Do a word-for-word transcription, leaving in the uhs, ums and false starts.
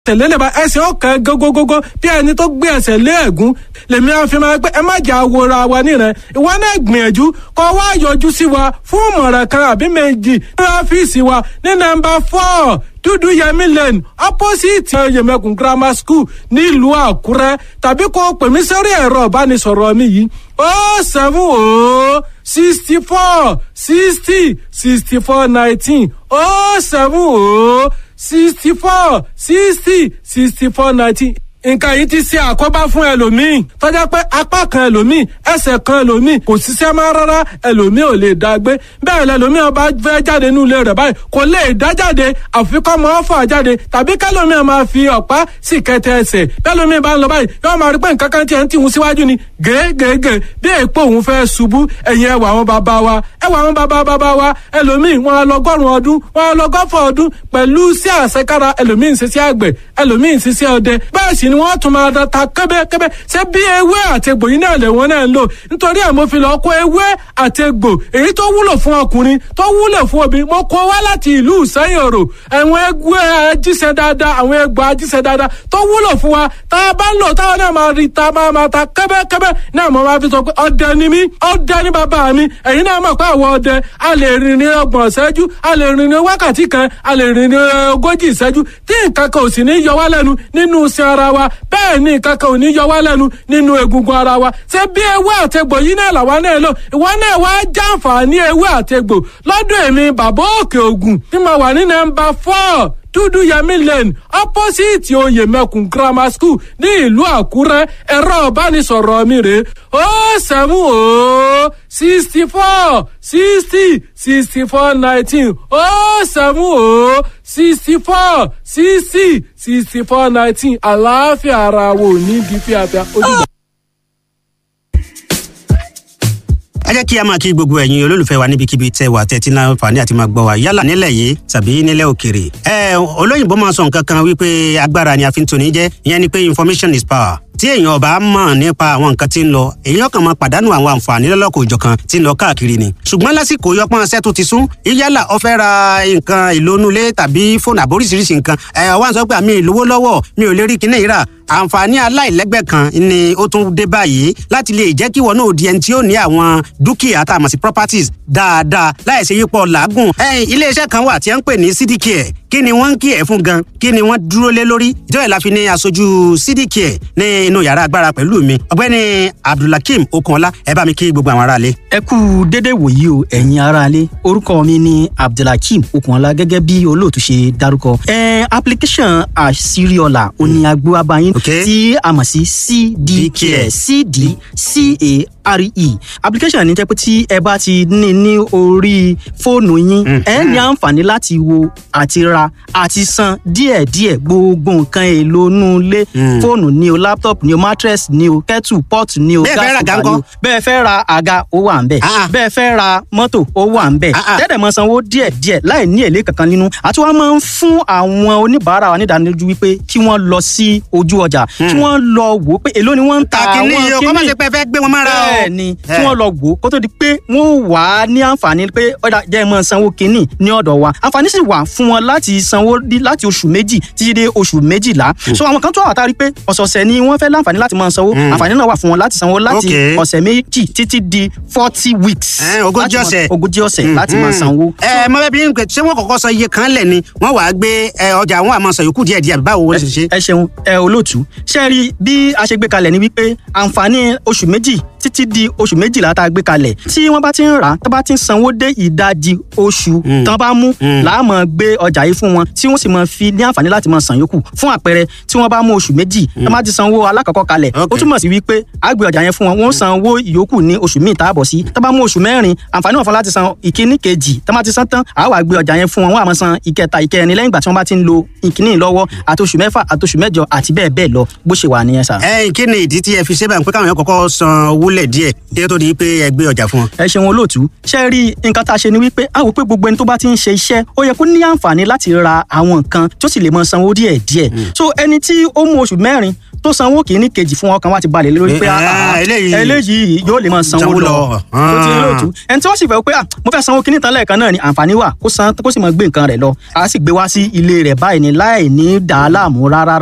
tẹ̀lé lè ba ẹsẹ̀ ọ̀kan gógógógó bí ẹni tó gbé ẹsẹ̀ lé ẹ̀gún lèmi á fi máa pé ẹ má jà wòra wa níran ìwọ náà gbìyànjú kó wá yọjú sí wa fún ìmọ̀ràn kan àbí méjì ní ọ́fíìsì wa ní nọ́mbà four dúdú yẹmí lane opposite yẹmẹkùn grammar school nílùú àkúrẹ́ tàbí kó pè mí sórí ẹ̀rọ ìbánisọ̀rọ̀ mi yìí oh seven oh sixty four sixty sixty four nineteen oh seven oh sixty four sixty sixty four nineteen. nǹkan yìí ti ṣe àkóbá fún ẹlòmíì tọ́jà pé apá kan ẹlòmíì ẹsẹ̀ kan ẹlòmíì kò ṣiṣẹ́ máa rárá ẹlòmíì ò lè dá gbé bẹ́ẹ̀ lẹlòmíì ọba fẹ́ jáde nínú ilé rẹ̀ báyìí kò lè dá jáde àfi kọ́ mọ́ fà jáde tàbí kẹlòmíì máa fi ọ̀pá sì kẹtẹ ẹsẹ̀ bẹ́ẹ̀lòmíì bá ń lọ báyìí yóò máa rí pé nǹkan kan tiẹ̀ ń tìhun síwájú ni gègègè bí èèpo òun fẹ́ ṣubú ẹ̀yìn ẹwà àwọn bàbá wa ẹwà àwọn bàbá bàbá wa ẹlòmíì wọn á lọgọ́rùn ọdún wọn á lọgọ́fọ̀ ọdún pẹ̀lú sí àṣekára ẹlòmíì ń ṣiṣẹ́ àgbẹ̀ ẹlòmíì ń ṣiṣẹ́ ọdẹ bẹ́ẹ̀ sì ni wọ́n tún máa da ta kẹ́bẹ́kẹ́bẹ́ ṣé bí ewé àtegbò yìí náà lè wọ́n náà ń lò nítorí ẹ̀ mo fi lọ kó ewé àtegbò èyí tó wúlò fún ọkùnrin tó wúlò fún obìnrin mo kó wá láti ìlú ìsẹ́yìn òrò àwọn ewé ajíṣẹ́ dáadáa àwọn egbò ajíṣẹ́ dáadáa tó wúlò fún wa tá a bá ń lò táwọn náà máa rí ta máa máa ta kẹ́bẹ́kẹ́bẹ́ náà mo máa fi sọ pé ọdẹ ni mí ọdẹ ni bàbá mi ẹ̀yin náà mọ̀ pé àwọn ọdẹ a lè rìn ní ọgbọ̀n ìṣẹ́jú a lè rìn ní wákàtí kan a lè rìn ní ogójì ìṣẹ́jú tí nǹkan kan ò sì ní yọ wá lẹ́nu nínú iṣẹ́ ara wa bẹ́ẹ̀ ni nǹkan kan ò ní yọ wá lẹ́nu nínú egungun ara wa ṣé bí ewé àtegbò yìí náà làwa náà lò ìwọ náà wá jàǹfààní ewé àtegbò lọ́dọ̀ èmi bàbá òkè ògùn tí mo wà ní nọ́mbà four dúdú yẹmí lane opposite oyè mẹkùn grammar school ní ìlú àkúrẹ́ ẹ̀rọ ìbánisọ̀rọ̀ mi rè ó seven ó sixty four sixty sixty four nineteen ó seven ó sixty four sixty sixty four nineteen àlàáfíà ara wo ní bí fíafíà ojúbọ. ẹ jẹ́ kí a máa kí gbogbo ẹ̀yin olólùfẹ́ wa níbikíbi tẹ́ wà tẹ́tí náà fà ní àti máa gbọ́ wa yálà nílẹ̀ yìí tàbí nílẹ̀ òkèrè. ẹ olóyìnbó máa sọ nǹkan kan wípé agbára ni a fi ń toni jẹ́ ìyẹn ni pé information is power. tí èèyàn ọba mọ̀ nípa àwọn nǹkan tí ń lọ èèyàn kan máa pàdánù àwọn àǹfààní lọ́lọ́kọ̀ òjọ̀kan tí ń lọ káàkiri ni. ṣùgbọ́n lásìkò yọpọ́n ṣẹ́ tó ti sún yálà ó fẹ́ ra nǹkan ìlónúlé tàbí fóònù àbóríṣiríṣi nǹkan ẹ̀ wá ń sọ pé àmì ìlówó lọ́wọ́ mi ò lè rí kinní ìrà àǹfààní aláìlẹ́gbẹ́ kan ni ó tún dé báyìí láti lè jẹ́ kí wọn náà di ẹni tí ó ní àwọn dúkìá tá a mọ̀ sí properties dáadáa láìsí yípo làágùn. iléeṣẹ́ kan wà tí a ń pè ní cdcare kí ni wọ́n ń kí ẹ̀ fún gan kí ni wọ́n dúró lé lórí ìjọba ìlàfi ní aṣojú cdcare ní inú yàrá agbára pẹ̀lú mi ọ̀gbẹ́ni abdulhakeem okunọlá ẹ bá mi kí gbogbo àwọn aráalé. ẹ kú dédé wòyí o ẹ̀yin aráalé orúkọ mi ni abdulhakeem okunọlá gẹ́gẹ́ bí olóòtú ṣe dárúkọ. ẹ application àṣírí ọ̀la òní agbó abayín tí a mọ̀ sí cdcare cdcare application ní jẹ́ pé tí ẹ bá ti ní ní orí fóònù yín ẹ ní àǹfààní láti wo àti ra àti san díẹ̀díẹ̀ gbogbo nǹkan èlò inú ilé fóònù ni o laptop ni o mattress ni o kettle pot ni o gas cooker ni o bẹ́ẹ̀ fẹ́ ra àga ó wà ń bẹ̀ bẹ́ẹ̀ fẹ́ ra mọ́tò ó wà ń bẹ̀ tẹ́lẹ̀ mọ́ sanwó díẹ̀díẹ̀ láì ní èlé kankan nínú àti wọ́n máa ń fún àwọn oníbàárà wa nídánilójú wípé kí wọ́n lọ sí ojú ọjà kí wọ́n lọ wò ó pé èló ni wọ́n ń ta àwọn kíní yìí kọ́ máa ṣe pé fẹ́ gbé wọn mára o. bẹ́ẹ̀ ni kí wọ́n lọ wò ó kó tó di pé wọ́n wà á ní àǹfààní pé ọ̀dà jẹ́ mọ́ sanwó kíní ní ọ̀dọ̀ wa àǹfààní sì wà fún wọn láti sanwó láti oṣù méjì títí dé oṣù méjìlá so àwọn kan tó wà tá a rí pé ọ̀sọ̀ọ̀sẹ̀ ni wọ́n fẹ́ láǹfààní láti máa sanwó àǹfààní náà wà fún wọn láti sanwó láti ọ̀sẹ̀ méjì títí di forty weeks ogójì ọ̀sẹ̀ ogójì ọ̀sẹ̀ láti máa sanwó. ẹ mọ bẹẹ bí n pẹ ṣé wọn kọ́kọ́ sọ iye kan lẹ ni wọn wàá gbé ọjà wọn àmọ́ sọ yòókù díẹ̀ díẹ̀ báwo wọn ṣe ṣe. ẹ ṣeun ẹ olóòtú ṣe rí bí a ṣe gbé kalẹ̀ ni wípé àǹfààní oṣù méjì títí di oṣù méjìlá tá a gbé kalẹ̀ tí wọ́n bá ti ń rà á tó bá ti ń sanwó dé ìdajì oṣù tán bá mú làá máa gbé ọjà yìí fún wọn tí wọ́n sì máa fi ní àǹfààní láti máa san yòókù fún àpẹẹrẹ tí wọ́n bá mú oṣù méjì tó bá ti sanwó alákọ̀ọ́kọ́ kalẹ̀ ó túmọ̀ sí wípé a gbé ọjà yẹn fún wọn wọ́n san owó ìyókù ní oṣù míì tá a bọ̀ sí tó bá mú oṣù mẹ́rin àǹfààní wọn fún láti san ìkíní kejì tó bá ti san tán àá wá gbé ọjà yẹn fún wọn wọ́n á máa san ìkẹta ìkẹrin lẹ́yìn ìgbà tí wọ́n bá ti ń lo ìkíní lọ́wọ́ àti oṣù mẹ́fà àti oṣù mẹ́jọ àti bẹ́ẹ̀ bẹ́ẹ̀ lọ bó ṣe wà nìyẹn sà. ẹ kí ni ìdí tí ẹ fi ṣe báyìí pé káwọn yẹn kọ́kọ́ san owó lẹ̀ díẹ̀ kí ẹ tó di pé ẹ gbé ọjà fún wọn. ẹ ṣeun olóòtú ṣe rí nǹkan tá a ṣe ni wípé a wò pé gbogbo ẹni tó bá ti ń ṣe iṣẹ́ ó yẹ kó ní àǹfààní láti ra àwọn nǹkan tó sì lè mọ sanwó díẹ̀ díẹ̀ so ẹni tí ó mú oṣù mẹ́rin tó sanwó kìíní kejì fún ọkàn wa ti balẹ̀ lórí pé eléyìí yóò lè máa sanwó lọ tó ti lóòtú ẹni tí wọ́n sì fẹ́ pé mo fẹ́ sanwó kìíní tán lẹ́ẹ̀kan náà ni àǹfààní wà kó sì máa gbé nǹkan rẹ̀ lọ a sì gbé wá sí ilé rẹ̀ báyìí ni láì ní dàá láàmú rárá.